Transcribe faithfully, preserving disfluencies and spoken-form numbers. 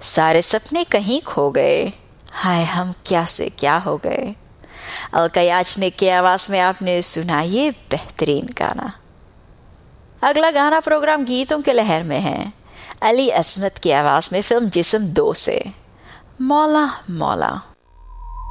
सारे सपने कहीं खो गए, हाय हम क्या से क्या हो गए। अलका याचनिक की आवाज में आपने सुना ये बेहतरीन गाना। अगला गाना प्रोग्राम गीतों के लहर में है, अली असमत की आवाज में फिल्म जिस्म दो से, मौला मौला।